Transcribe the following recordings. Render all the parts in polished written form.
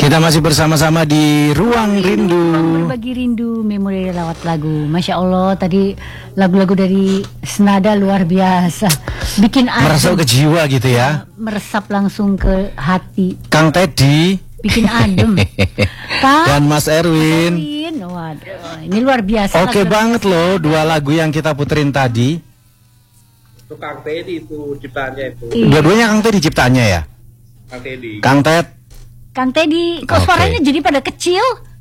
Kita masih bersama-sama di Ruang Rindu. Berbagi rindu, memori lewat lagu. Masya Allah, tadi lagu-lagu dari Senada luar biasa. Bikin adem. Meresap ke jiwa gitu ya. Meresap langsung ke hati. Kang Teddy. Bikin adem. Dan Mas Erwin. Waduh, ini luar biasa. Oke banget loh, dua lagu yang kita puterin tadi. Itu Kang Teddy itu ciptaannya itu. Dua-duanya Kang Teddy ciptaannya ya? Kang Teddy. Kang Teddy, kok suaranya jadi pada kecil?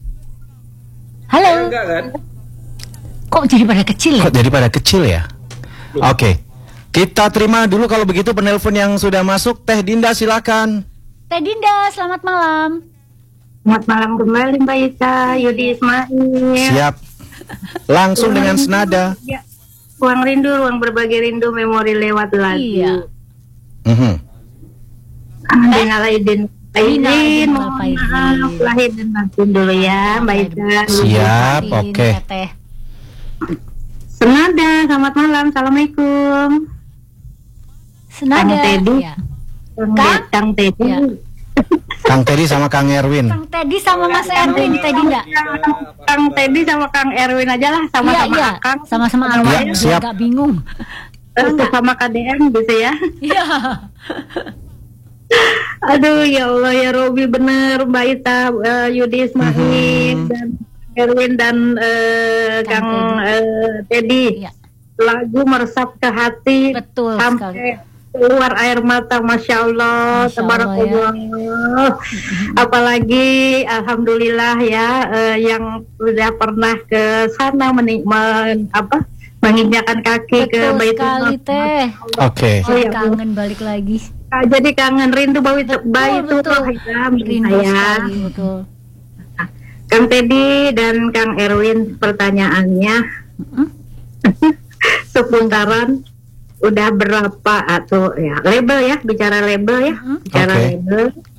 Halo. Enggak kan? Kok jadi pada kecil ya? Kok jadi pada kecil ya? Oke. Kita terima dulu kalau begitu penelpon yang sudah masuk. Teh Dinda silakan. Teh Dinda, selamat malam. Selamat malam kembali Mbak Ita, Yudi Ismail. Siap. Langsung dengan senada. Ya. Ruang rindu, ruang berbagi rindu, memori lewat lagu. Iya. Aidin, mohon maaf lahir dan batin dulu ya Mbak Ita. Siap, oke. Senada, selamat malam, assalamualaikum. Senada. Kang Teddy. Ya. Kang Teddy. Ya. Kang Teddy sama Kang Erwin. Kang Teddy sama Mas Erwin, Teddy enggak? Kang Teddy sama Kang Erwin aja lah, sama-sama Iya. Akang. Sama-sama Akang, Ya, siap. agak bingung. Sama KDM gitu ya. Iya. Aduh ya Allah ya Robi, bener Mbak Ita, Yudi Ismail dan Erwin dan Kang Teddy. Iya. Lagu meresap ke hati. Betul sampai sekali. keluar air mata, Masya Allah, tabarakallah. Apalagi Alhamdulillah ya, yang sudah pernah ke sana menginjakan kaki ke Betul Baitul sekali Teh. Oke. Jadi kangen balik lagi. Jadi kangen rindu Baitul Betul. Rindu saya. sekali, betul. Kang Teddy dan Kang Erwin, pertanyaannya seputaran udah berapa atau ya label ya, bicara label ya, bicara Oke. label.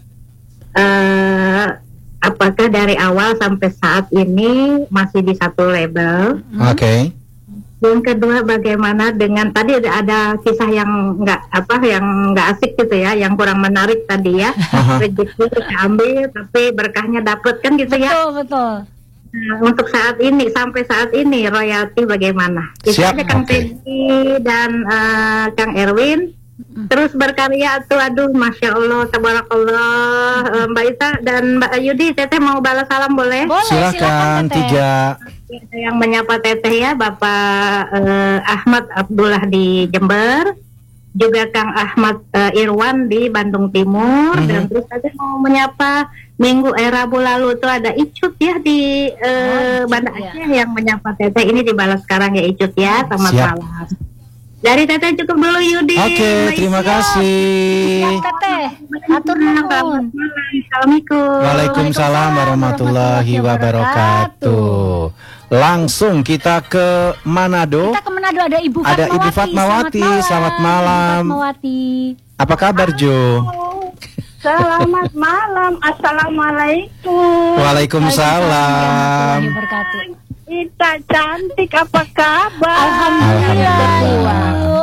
Apakah dari awal sampai saat ini masih di satu label? Oke. Yang kedua, bagaimana dengan tadi ada kisah yang nggak asik gitu ya, yang kurang menarik tadi ya. Rezeki diambil tapi berkahnya dapet kan gitu ya. Betul. Nah, untuk saat ini, sampai saat ini royalti bagaimana? Itu Siap, aja Kang oke. Teddy dan Kang Erwin. Terus berkarya tuh, aduh Masya Allah, tabarakallah. Mbak Ita dan Mbak Yudi, Teteh mau balas salam boleh? Boleh, Silakan Teteh. 3. Yang menyapa Teteh ya, Bapak Ahmad Abdullah di Jember, juga Kang Ahmad Irwan di Bandung Timur, dan terus saya mau menyapa Rabu lalu tuh ada Icut ya di Banda Aceh yang menyapa Teteh. Ini dibalas sekarang ya Icut ya, selamat Siap. malam. Dari Teteh cukup dulu Yudi. Oke, terima kasih. Teteh, atur Selamat nuhun. malam. Assalamualaikum. Waalaikumsalam warahmatullahi wabarakatuh. Langsung kita ke Manado. Kita ke Manado, ada Ibu Ada Fatmawati. Ibu Fatmawati. Selamat malam. Ibu Fatmawati. Apa kabar Jo? Selamat malam. Assalamualaikum. Waalaikumsalam. Warahmatullahi wabarakatuh. Ita cantik, apa kabar? Alhamdulillah. Bu.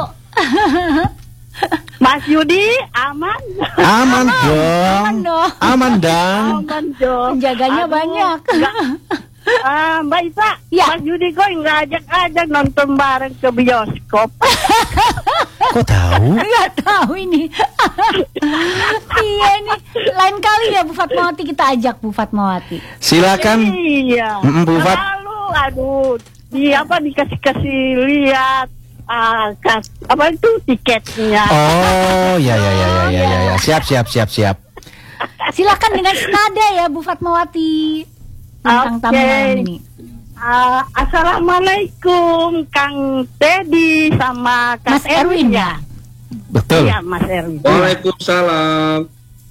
Mas Yudi aman? Aman dong. Aman dong. Aman dong. Aman dong. Penjaganya banyak. Mbak Isa, Ya. Mas Yudi kok nggak ajak-ajak nonton bareng ke bioskop? Kok tahu? Nggak tahu ini. Iya ini. Lain kali ya Bu Fatmawati, kita ajak Bu Fatmawati. Silakan. Iya. Bu Fat. Lalu, aduh, dikasih lihat apa itu tiketnya? Oh, ya. Siap. Silakan dengan senada ya Bu Fatmawati. Tentang tamu malam ini. Assalamualaikum Kang Teddy sama Kang Mas Erwin ya. Betul. Iya Mas Erwin. Waalaikumsalam.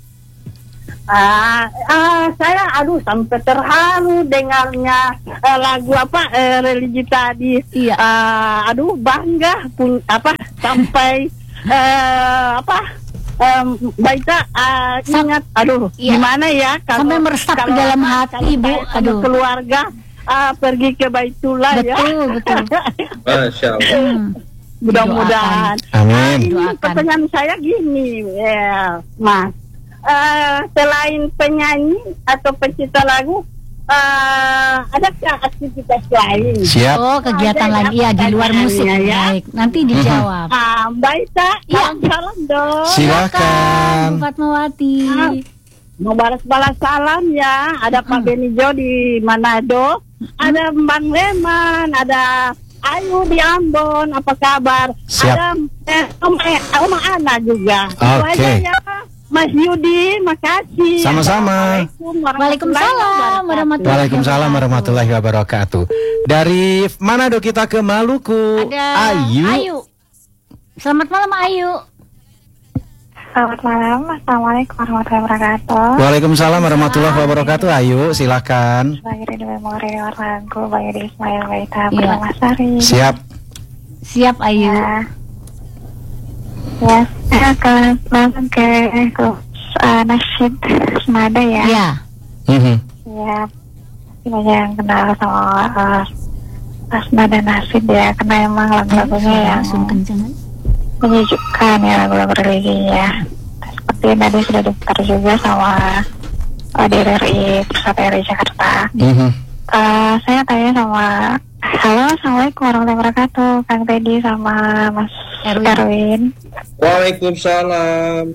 Saya sampai terharu dengarnya lagu religi tadi. Iya. Bangga sampai Baita ingat Iya. gimana ya Sampai meresap ke dalam hati, Bu. Aduh. Keluarga pergi ke Baitullah ya. Betul. Masya Allah. Mudah-mudahan. Amin. Ini Doakan. pertanyaan saya gini, ya, Mas. selain penyanyi atau pencipta lagu, adakah aktivitas lain? Siap. Oh, kegiatan Ada lain. Iya, di luar musik. ya. Baik, nanti dijawab. Baik, Kak. Iya. Salam dong. Silakan. Bu Fatmawati. Mau balas salam ya. Ada Pak Benijo di Manado, ada Bang Leman, ada Ayu di Ambon. Apa kabar? Siap. Ada Oma Ana juga. Itu Oke. aja ya, Mas Yudi. Makasih. Sama-sama. Waalaikumsalam warahmatullahi Waalaikumsalam warahmatullahi wabarakatuh. Dari Manado kita ke Maluku. Ada Ayu. Ayu. Selamat malam Ayu. Selamat malam, Assalamualaikum warahmatullahi wabarakatuh. Waalaikumsalam warahmatullahi wabarakatuh. Ayu, silakan. Sebagai di memori lagu Bayu di Ismail Baita Iya. bersama Sari. Siap. Siap Ayu. Ya, saya akan langsung ke nasyid senada ya. Iya. Mhm. Ya, banyak yang kenal sama senada nasyid ya, karena emang lagu-lagunya yang Langsung kencengan. menyejukkan ya, lagu-lagu religinya. Seperti tadi sudah diputar juga sama DRRI Pusat RI Jakarta. Mhm. Saya tanya sama halo, assalamualaikum warahmatullahi wabarakatuh, Kang Teddy sama Mas Erwin. Erwin. Waalaikumsalam.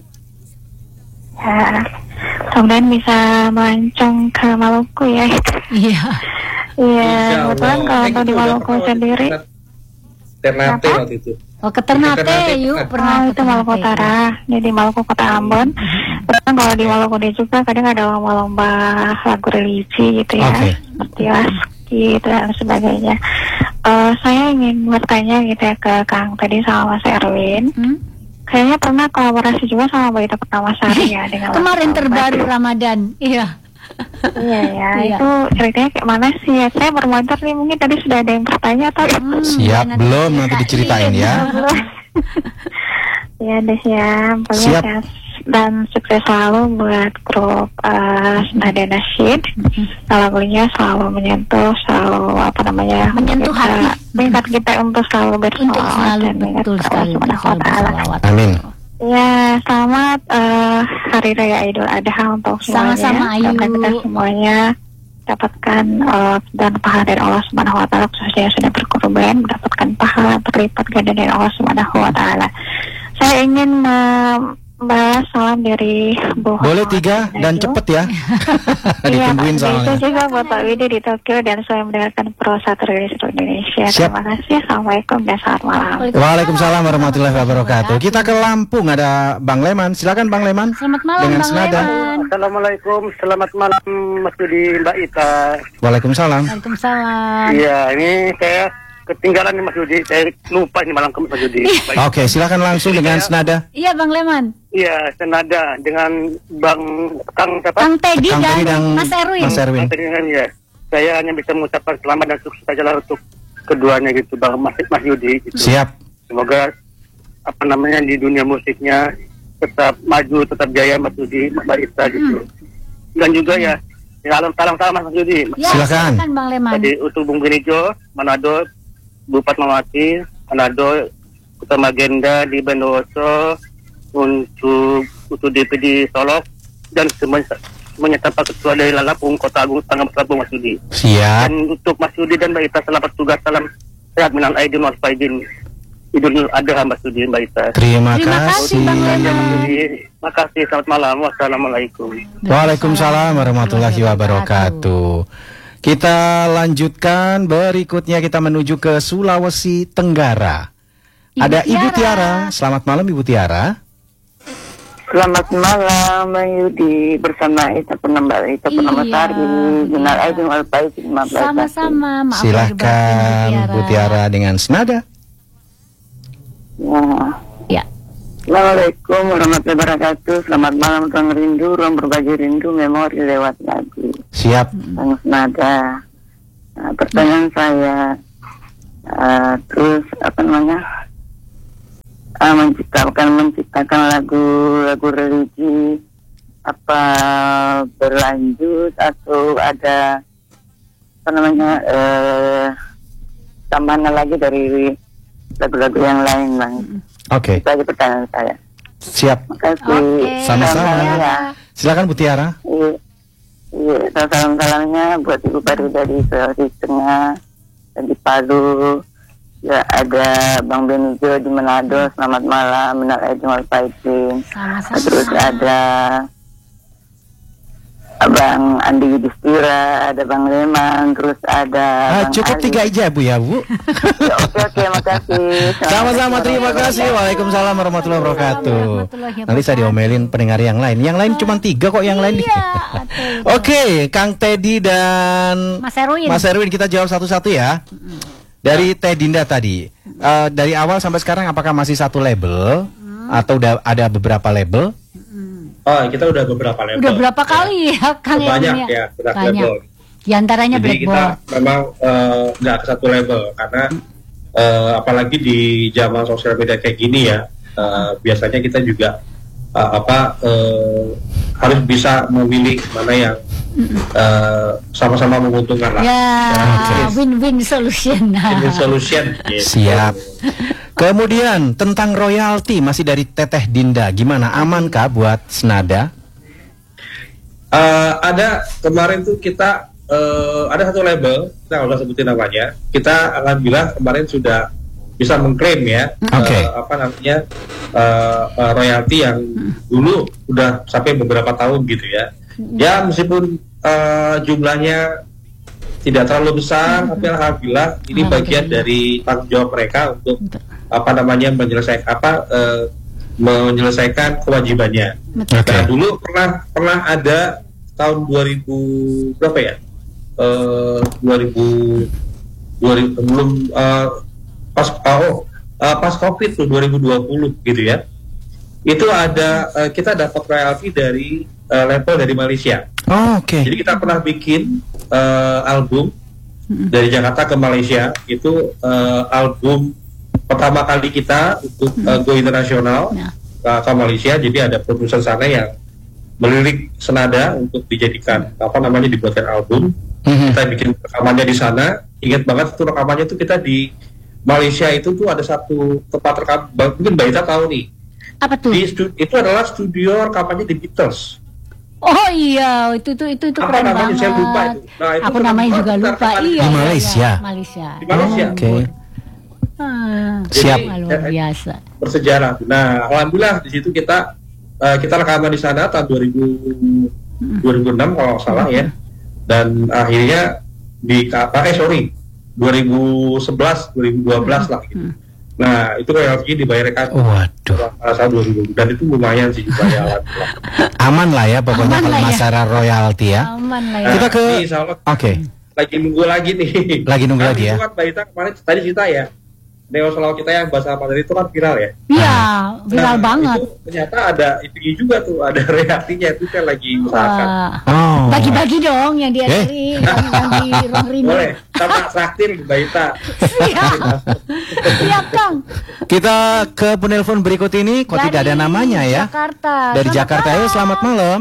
Ya, kemudian bisa melancong ke Maluku ya. Iya. Iya, Insya kebetulan Allah. kalau untuk di Kita Maluku udah sendiri, Ternate Apa? waktu itu. Oh, ke Ternate Ternate, yuk. bukan? Pernah ke itu Maluku Ternate. Utara, jadi Maluku Kota Ambon. Kebetulan kalau di Maluku dia juga kadang ada lomba-lomba lagu religi gitu ya, Oke. seperti Laski dan sebagainya. Saya ingin bertanya gitu ya ke Kang Teddy sama Mas Erwin. Hmm? Kayaknya pernah kolaborasi juga sama Baita Pertama Sari ya dengan Kemarin lomba. terbaru Ramadan. Iya. Iya ya, Iya. itu ceritanya kayak mana sih ya? Saya bermotor nih, mungkin tadi sudah ada yang bertanya atau Siap, belum nanti diceritain ya. belum? Ya deh ya, pokoknya Siap. sehat dan sukses selalu buat grup Senada Nasyid. Lagunya selalu menyentuh, selalu apa namanya? Menyentuh kita- hati. Mengingat kita untuk selalu Untuk bersolawat selalu dan mengingat betul Allah sekali untuk Subhanahu wa selalu Ta'ala. bersolawat. Amin. Ya, selamat Hari Raya Idul Adha untuk semuanya. Sama-sama, Ayu. Semoga kita semuanya dapatkan dan pahala dari Allah Subhanahu wa Ta'ala, khususnya yang sudah berkorban mendapatkan pahala berlipat ganda dari Allah Subhanahu wa Ta'ala. Saya ingin membalas salam dari Bu Boleh Fatmawati 3 dan Rajo. cepet ya. Ditungguin Iya, itu soalnya. juga buat Pak Widi di Tokyo dan saya mendengarkan Pro 1 dari seluruh Indonesia. Siap. Terima kasih. Assalamualaikum dan selamat malam. Waalaikumsalam warahmatullahi wabarakatuh. Kita ke Lampung, ada Bang Leman. Silakan Bang Leman. Selamat malam Dengan Bang senada. Leman. Assalamualaikum, selamat malam Mas Yudi, Mbak Ita. Waalaikumsalam. Waalaikumsalam. Iya, ini saya ketinggalan nih Mas Yudi, saya lupa ini malam ke Mas Yudi. Baik. Oke, silakan langsung dengan senada. Iya Bang Leman. Iya, senada dengan Bang Kang siapa? Kang Teddy Kang Teddy dan dan Mas Erwin. Mas Erwin. Kang Teddy kan, ya. Saya hanya bisa mengucapkan selamat dan sukses saja lah untuk keduanya gitu, Bang Mas Yudi. Gitu. Siap. Semoga apa namanya di dunia musiknya tetap maju, tetap jaya Mas Yudi, Mbak Ita gitu. Dan juga ya, salam Mas Yudi. Ya, Silakan. Bang Leman. Tadi untuk Bung Benijo, Manado, Bu Fatmawati, Manado, Utama Agenda di Bondowoso, untuk DPD Solok, dan semuanya tanpa ketua dari Lampung, Kota Agung, Tangerang Lampung, Mas Yudi. Siap. Dan untuk Mas Yudi dan Mbak Ita, selamat tugas, salam sehat minal aidin wal faidin. Idul Adha Mas Yudi, Mbak Ita. Terima Terima kasih, kasih. Bang Leman. Jadi, makasih, selamat malam, wassalamualaikum. Waalaikumsalam warahmatullahi wabarakatuh. Kita lanjutkan berikutnya, kita menuju ke Sulawesi Tenggara. Ada Ibu Tiara. Selamat malam Ibu Tiara. Selamat malam Bang Yudi, bersama Ita Purnama Sari, Minal Aidin wal Faizin. Sama-sama. Maaf lahir batin, Silakan Bu Tiara dengan senada. Ya. Ya. Assalamualaikum warahmatullahi wabarakatuh. Selamat malam Kang Rindu, ruang berbagi rindu memori lewat lagu. Siap. Kang Senada. Pertanyaan saya, terus apa namanya? Menciptakan lagu religi, apa berlanjut atau ada apa namanya tambahan lagi dari lagu-lagu yang lain, Bang. Oke. Itu aja pertanyaan saya. Siap. Makasih. Oke. Sama-sama. Ya. Silakan Bu Tiara. Iya, salam-salamnya buat Ibu Farida di Sulawesi Tengah dan di Palu. Ya, ada Bang Benijo di Manado, selamat malam, minal aidin wal faizin. Sama-sama. Terus ada Abang Andi Yudhistira, ada Bang Leman, terus ada Bang Cukup Ali. 3 aja Bu ya Bu. Ya, oke, makasih. Sama-sama, terima kasih. Waalaikumsalam warahmatullahi wabarakatuh. Nanti saya diomelin pendengar yang lain. Yang lain cuma 3 kok yang lain. Iya. Oke, Kang Teddy dan Mas Erwin. kita jawab satu-satu ya. Dari Teh Dinda tadi, dari awal sampai sekarang apakah masih satu label atau udah ada beberapa label? Oh, kita udah beberapa level. Udah berapa kali ya Kang Banyak Erwin ya, udah Banyak. level. Di antaranya Jadi kita blackboard. memang nggak ke satu level karena apalagi di zaman sosial media kayak gini ya, biasanya kita juga harus bisa memilih mana yang sama-sama menguntungkan lah. Ya, Oke. win-win solution. Win-win solution. Gitu. Siap. Kemudian tentang royalti masih dari Teteh Dinda, gimana, amankah buat Senada? Ada kemarin tuh kita ada satu label, kita nggak usah sebutin namanya. Kita alhamdulillah kemarin sudah bisa mengklaim ya, Oke. royalti yang dulu udah sampai beberapa tahun gitu ya. Ya meskipun jumlahnya tidak terlalu besar, tapi alhamdulillah ini bagian dari tanggung jawab mereka untuk menyelesaikan kewajibannya. Oke. Nah, dulu pernah ada tahun 2000 berapa ya? 2000 belum pas Covid tuh 2020 gitu ya. Itu ada kita dapat royalti dari label dari Malaysia. Oh, oke. Jadi kita pernah bikin album dari Jakarta ke Malaysia. Itu album pertama kali kita untuk go internasional ke Malaysia. Jadi ada produser sana yang melirik Senada untuk dijadikan dibuatkan album. Kita bikin rekamannya di sana. Ingat banget itu rekamannya itu kita di Malaysia itu tuh ada satu tempat rekam, mungkin Mbak Ita tahu nih. Apa tuh? Itu adalah studio rekamannya The Beatles. Oh iya, itu Apa keren namanya? banget. Saya lupa itu. Nah, itu Aku namanya juga kita lupa. rekaman Iya. Di Malaysia? Malaysia. Di Malaysia. Oke. Siap. Luar biasa. Bersejarah. Nah, alhamdulillah di situ kita rekaman di sana tahun 2006 kalau nggak salah ya. Dan akhirnya 2011 2012 lah gitu. Nah, itu royaltinya dibayarkan. Waduh. Saat 2000 dan itu lumayan sih jumlahnya alhamdulillah. Aman lah ya pokoknya Aman kalau lah ya. masalah royalti ya. Aman lah ya. Kita ke Nah, insya Allah Oke. lagi nunggu lagi nih. Lagi nunggu lagi ya. Itu kan Mbak Ita kemarin tadi cerita ya. Neo Selaw kita yang bahasa Mandarin itu kan viral ya. Iya, viral Nah, banget. Itu ternyata ada itu juga tuh, ada royaltinya itu kan lagi usahakan. Wah. Oh. Bagi-bagi dong yang diajarin, yang di ruang rindu. Boleh, sama traktir Mbak Ita. Siap. Siap, Kang. Kita ke penelpon berikut ini kok tidak ada namanya ya. Jakarta. Dari Jakarta ya, selamat malam.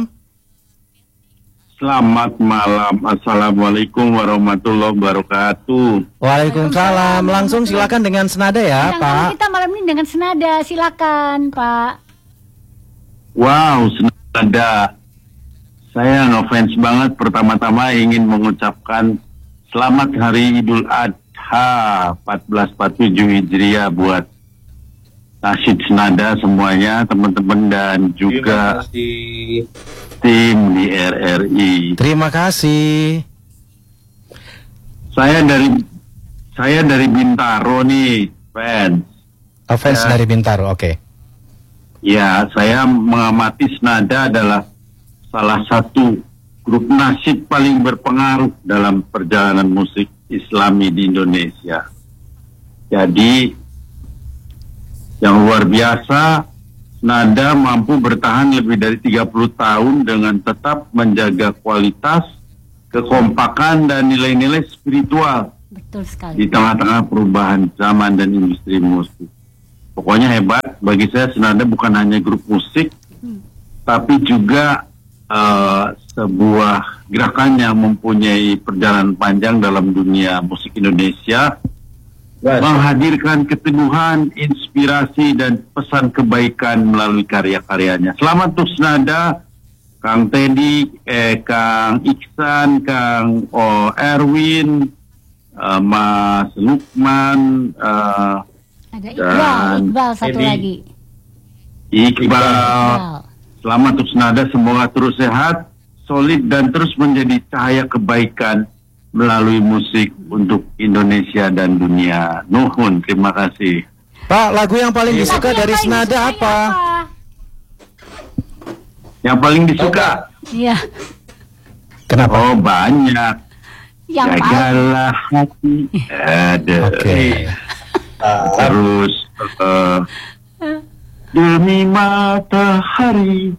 Selamat malam, assalamualaikum warahmatullahi wabarakatuh. Waalaikumsalam. Langsung silakan dengan Senada ya, Bintang tamu Pak. kita malam ini dengan Senada, silakan, Pak. Wow, Senada. Saya ngefans banget. Pertama-tama ingin mengucapkan selamat Hari Idul Adha 1447 Hijriah buat Nasyid Senada semuanya, teman-teman dan juga Terima kasih. tim di RRI. Terima kasih. Saya dari Bintaro nih, fans. Fans Ya. dari Bintaro, oke. Ya, saya mengamati Senada adalah salah satu grup nasyid paling berpengaruh dalam perjalanan musik Islami di Indonesia. Jadi, yang luar biasa, Senada mampu bertahan lebih dari 30 tahun dengan tetap menjaga kualitas, kekompakan, dan nilai-nilai spiritual Betul sekali. di tengah-tengah perubahan zaman dan industri musik. Pokoknya hebat. Bagi saya Senada bukan hanya grup musik, tapi juga sebuah gerakan yang mempunyai perjalanan panjang dalam dunia musik Indonesia menghadirkan keteguhan, inspirasi dan pesan kebaikan melalui karya-karyanya. Selamat untuk Senada, Kang Teddy, Kang Iksan, Kang Erwin, Mas Lukman, ada Iqbal satu lagi. Iqbal. Selamat untuk Senada, semoga terus sehat, solid dan terus menjadi cahaya kebaikan melalui musik untuk Indonesia dan dunia. Nuhun, terima kasih. Pak, lagu yang paling disuka dari Senada apa? Yang paling disuka? Iya. Kenapa? Oh, banyak. Yang Jagalah hati. Ada. Oke. Terus demi matahari.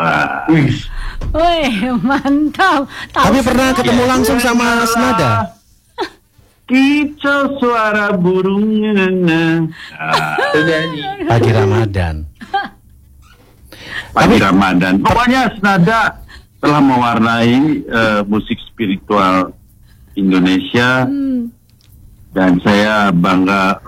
Wih, mantap. Tapi pernah ketemu langsung sama Senada? Kicau suara burungnya. Pagi Ramadan. Pagi Ramadan. Pokoknya Senada telah mewarnai musik spiritual Indonesia. Dan saya bangga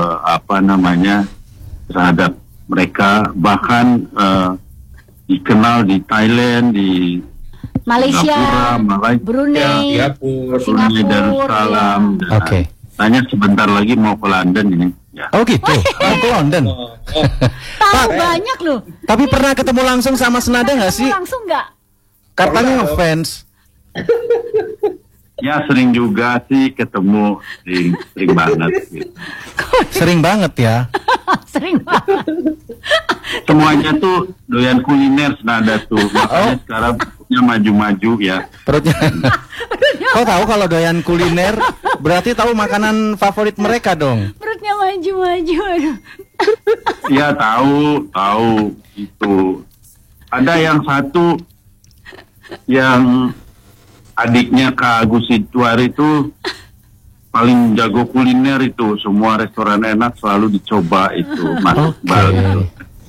terhadap mereka, bahkan dikenal di Thailand, di Malaysia, Singapura, Brunei, Brunei Darussalam. Oke. Tanya sebentar lagi mau ke London ini. Ya. Oh gitu, mau ke London. Tahu banyak loh. Tapi pernah ketemu langsung sama Senada nggak sih? Langsung nggak? Katanya ngefans. Ya sering juga sih ketemu, sering banget. Gitu. Sering banget ya. Sering banget. Semuanya tuh doyan kuliner Senada tuh. Makanya sekarang perutnya maju-maju ya. Perutnya. Kau tahu kalau doyan kuliner berarti tahu makanan favorit mereka dong. Perutnya maju-maju. Aduh. Ya tahu itu. Ada yang satu yang adiknya Kak Agus Situar itu paling jago kuliner itu, semua restoran enak selalu dicoba itu, Mas Iqbal itu.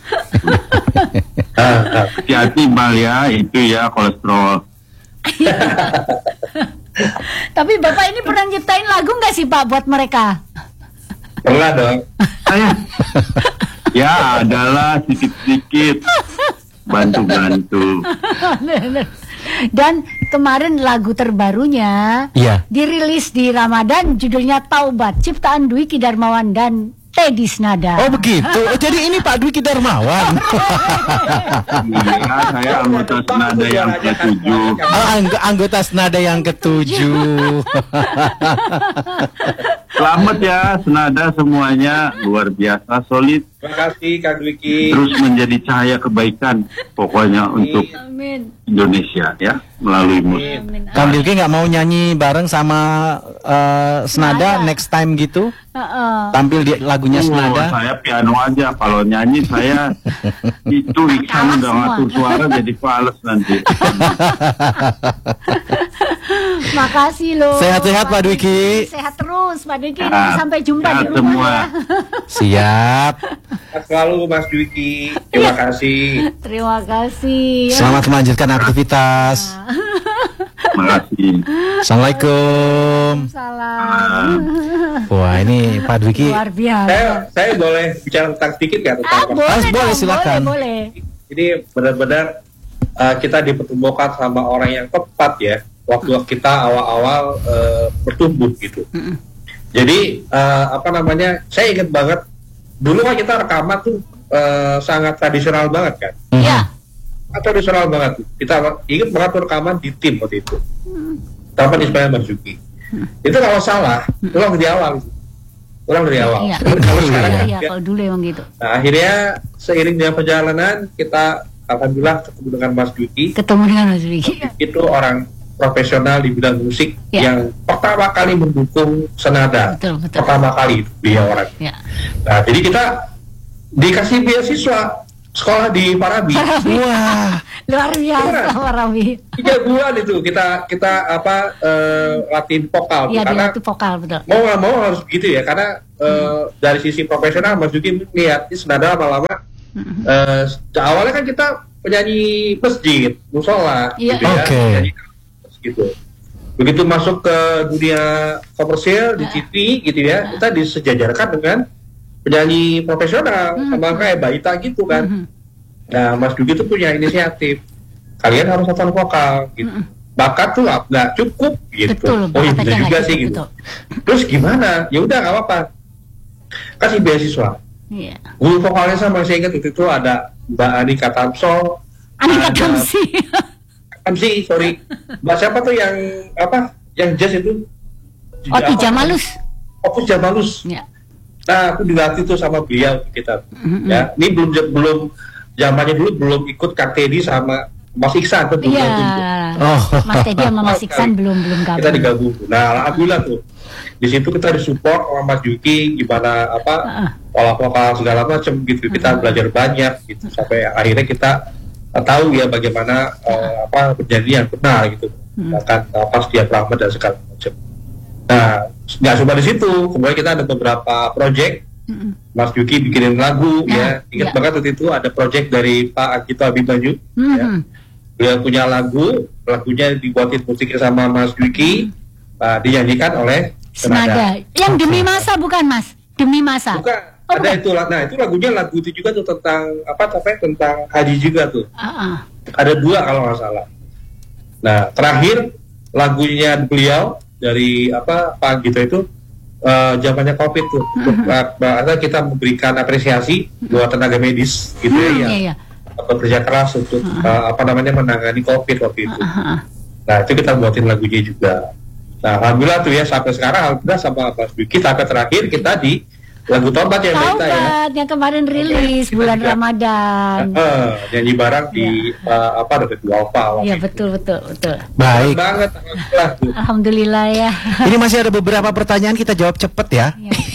Hati-hati Bal ya, itu ya kolesterol. Tapi Bapak ini pernah nyiptain lagu nggak sih Pak buat mereka? Pernah dong. Ya adalah sedikit-sedikit bantu-bantu. Dan kemarin lagu terbarunya dirilis di Ramadan, judulnya Taubat, ciptaan Dwiki Darmawan dan Teddy Senada. Oh begitu. Jadi ini Pak Dwiki Darmawan. Iya, saya anggota Senada yang ke-7. Anggota Senada yang ke-7. Selamat ya Senada semuanya, luar biasa solid. Terima kasih Kak Dwiki. Terus menjadi cahaya kebaikan pokoknya untuk Indonesia ya melalui musik. Kang Dwiki nggak mau nyanyi bareng sama Senada next time gitu? Tampil di lagunya Senada? Saya piano aja, kalau nyanyi saya itu Iksan udah ngatur suara jadi fals nanti. Makasih loh. Sehat-sehat Pak Dwiki. Sehat terus Pak Dwiki. Sampai jumpa di rumah semua. ya. Siap. Selalu Mas Dwiki. Terima kasih. Terima kasih. Selamat melanjutkan aktivitas. Terima kasih. Assalamualaikum. Salam. Wah ini Pak Dwiki. Luar biasa. Saya boleh bicara tentang sedikit nggak tentang boleh silakan. Boleh. Ini benar-benar kita dipertemukan sama orang yang tepat ya. Waktu kita awal-awal bertumbuh gitu. Jadi saya ingat banget dulu kan kita rekaman tuh sangat tradisional banget kan. Iya. Tradisional banget. Kita ingat banget rekaman di tim waktu itu. Taman Ismail Marzuki. Itu kalau salah, ulang dari awal. Iya. Kalau sekarang kalau dulu emang gitu. Nah, akhirnya seiring dengan perjalanan kita alhamdulillah ketemu dengan Mas Dwiki. Itu orang profesional di bidang musik yang pertama kali mendukung Senada. Betul. Pertama kali dia orang. Nah, jadi kita dikasih beasiswa sekolah di Parabi. Wah, luar biasa Parabi. 3 bulan itu kita latihan vokal. Iya, karena dilatih vokal betul. Mau nggak mau harus begitu ya, karena dari sisi profesional Mas Dwiki melihat ini Senada lama-lama. Awalnya kan kita penyanyi masjid, musola, gitu ya. Oke. Gitu. Begitu masuk ke dunia komersil di TV gitu ya, kita disejajarkan dengan penyanyi profesional sama kayak Baita gitu kan. Nah, Mas Dugi tuh punya inisiatif, kalian harus hafal vokal gitu. Bakat tuh nggak cukup gitu. Betul, oh iya bisa juga sih gitu. Terus gimana? Ya udah nggak apa-apa, kasih beasiswa. Guru vokalnya sama saya ingat itu ada Mbak Anika Tamso. Anika Tamsi, sorry. Mbak siapa tuh yang apa? Yang jazz itu? Oti Jamalus. Opus Jamalus. Ya. Nah, aku dilatih tuh sama beliau kita. Ya, ini belum zamannya dulu belum ikut Kak Teddy sama Mas Iksan tuh belum. Mas Teddy sama Mas Iksan belum gabung. Kita digabung. Nah, alhamdulillah tuh. Di situ kita disupport sama Mas Yuki gimana pola vokal segala macam gitu. Kita belajar banyak gitu sampai akhirnya kita tahu ya bagaimana bernyanyi yang benar gitu. Bahkan pas diafragma dan segala macam. Nah, nggak cuma di situ, kemudian kita ada beberapa project. Mas Yuki bikinin lagu ya. Ingat banget waktu itu ada project dari Pak Agito Abimanyu ya. Dia punya lagunya dibuatin musiknya sama Mas Yuki, dinyanyikan oleh Senada. Yang Demi Masa bukan Mas? Demi Masa. Bukan. Ada itu, nah itu lagu itu juga tuh tentang tentang haji juga tuh. Ada 2 kalau nggak salah. Nah terakhir lagunya beliau dari Pak Gito itu zamannya COVID tuh. Kita memberikan apresiasi buat tenaga medis gitu yang bekerja keras untuk menangani COVID waktu itu. Nah itu kita buatin lagunya juga. Nah alhamdulillah tuh ya sampai sekarang alhamdulillah sama Mas Biki sampai terakhir kita di lagu Taubat yang kita ya. Yang kemarin rilis bulan Ramadan. Nyanyi bareng di dekat Duafa. Iya betul. Baik. Banget, alhamdulillah ya. Ini masih ada beberapa pertanyaan, kita jawab cepet ya.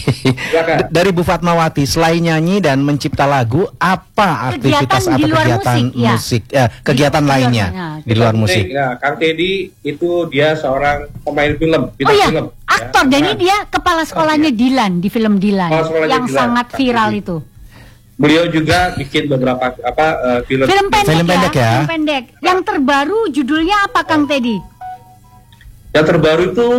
Dari Bu Fatmawati, selain nyanyi dan mencipta lagu, apa aktivitas atau kegiatan musik? Kegiatan lainnya di luar musik. Nah, Kang Teddy itu dia seorang pemain film, film. Aktor, dan ini dia kepala sekolahnya Dilan di film Dilan yang sangat viral itu. Beliau juga bikin beberapa film pendek ya. Film pendek. Yang terbaru judulnya apa Kang Teddy? Yang terbaru itu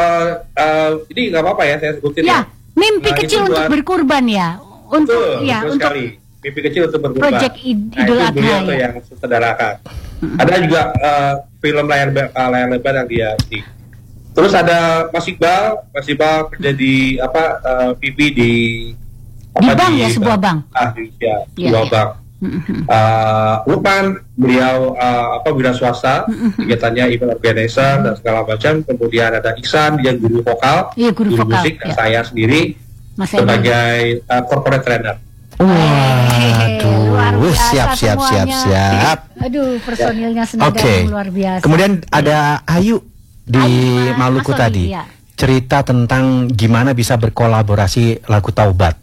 ini nggak apa-apa ya saya sebutin ya. Mimpi kecil untuk berkurban ya. Untuk sekali. Mimpi kecil untuk berkurban. Project Idul Adha beliau tuh yang sutradarakan. Ada juga film layar lebar yang dia Terus ada Mas Iqbal kerja di PP di bank ya, sebuah bank. Sebuah bank. Lukman beliau wira swasta, kegiatannya event organizer dan segala macam. Kemudian ada Iksan, dia guru vokal, guru musik, dan saya sendiri sebagai corporate trainer. Waduh, siap. Aduh, personilnya Senada luar biasa. Kemudian ada Ayu di Maluku tadi, cerita tentang gimana bisa berkolaborasi lagu Taubat.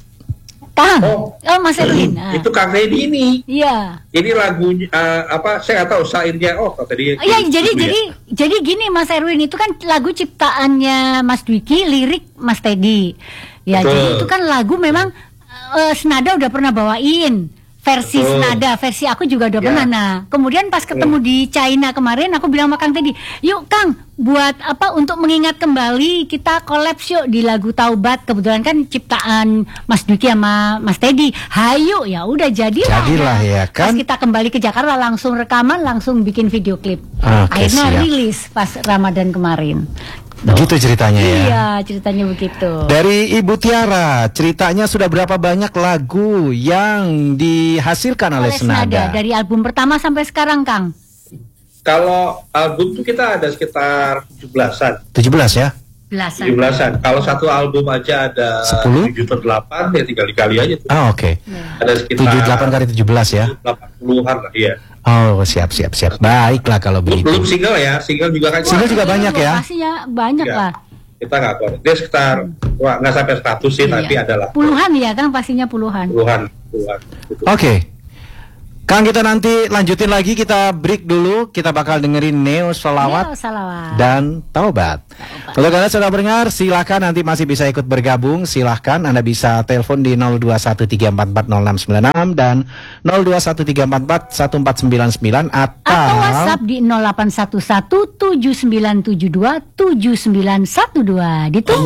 Mas Erwin. Itu Kang Teddy ini. Iya. Ini lagunya saya nggak tahu syairnya. Tadi. Iya, jadi gini Mas Erwin, itu kan lagu ciptaannya Mas Dwiki, lirik Mas Teddy. Ya, jadi itu kan lagu memang Senada udah pernah bawain. Versi Senada, versi aku juga udah pernah. Nah, kemudian pas ketemu di China kemarin, aku bilang sama Kang Teddy, yuk Kang, buat untuk mengingat kembali kita collab yuk di lagu Taubat. Kebetulan kan ciptaan Mas Duki sama Mas Teddy. Hayu, ya udah jadilah ya kan. Pas kita kembali ke Jakarta langsung rekaman, langsung bikin video klip. Akhirnya rilis pas Ramadan kemarin. Begitu ceritanya ya. Iya, ceritanya begitu. Dari Ibu Tiara, ceritanya sudah berapa banyak lagu yang dihasilkan oleh Senada? Dari album pertama sampai sekarang, Kang? Kalau album tuh kita ada sekitar 17-an. 17 ya? 17-an. Kalau satu album aja ada 7 atau 8, ya tinggal dikali aja tuh. Oke. Ada sekitar 78 kali 17 ya? 80-an lah, iya. Siap. Baiklah kalau begitu. Belum single ya, single juga kan. Single juga banyak ya? Pastinya banyak lah. Kita nggak tahu. Dia sekitar nggak sampai 100 sih, tapi adalah puluhan ya kan, pastinya puluhan. Puluhan. Oke. Kang, kita nanti lanjutin lagi, kita break dulu. Kita bakal dengerin Neo Salawat dan Taubat. Kalau kalian sudah dengar, silahkan nanti masih bisa ikut bergabung. Silahkan Anda bisa telepon di 0213440696 dan 0213441499 atau WhatsApp di 081179727912. Ditunggu.